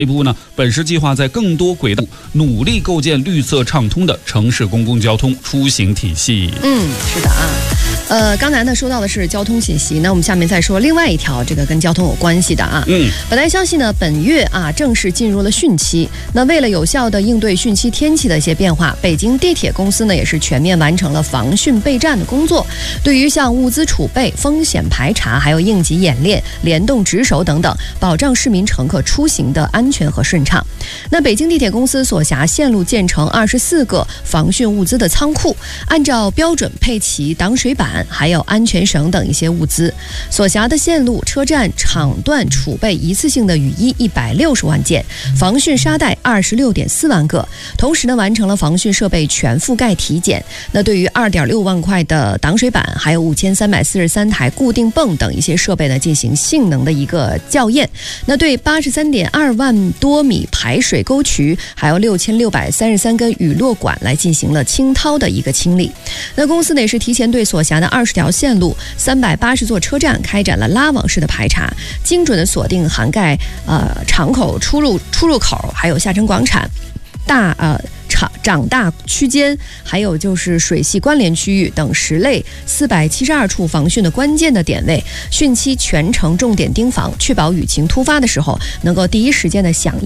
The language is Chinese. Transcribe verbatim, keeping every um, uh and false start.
内部呢，本市计划在更多轨道努力构建绿色畅通的城市公共交通出行体系。 嗯，是的啊。呃，刚才呢说到的是交通信息，那我们下面再说另外一条这个跟交通有关系的啊。 嗯， 本来消息呢，本月啊正式进入了汛期。那为了有效的应对汛期天气的一些变化，北京地铁公司呢也是全面完成了防汛备战的工作。对于像物资储备、风险排查，还有应急演练、联动值守等等，保障市民乘客出行的安全和顺畅。那北京地铁公司所辖线路建成二十四个防汛物资的仓库，按照标准配齐挡水板，还有安全绳等一些物资。所辖的线路、车站、场段储备一次性的雨衣一百六十万件，防汛沙袋二十六点四万个。同时呢，完成了防汛设备全覆盖体检。那对于二点六万块的挡水板，还有五千三百四十三台固定泵等一些设备呢，进行性能的一个校验。那对八十三点二万多米排水沟渠，还有六千六百三十三根雨落管来进行了清掏的一个清理。那公司呢也是提前对所辖的二十条线路、三百八十座车站开展了拉网式的排查，精准的锁定涵盖呃场口出入出入口，还有下沉广场、大呃长长大区间，还有就是水系关联区域等十类四百七十二处防汛的关键的点位，汛期全程重点盯防，确保雨情突发的时候能够第一时间的响应。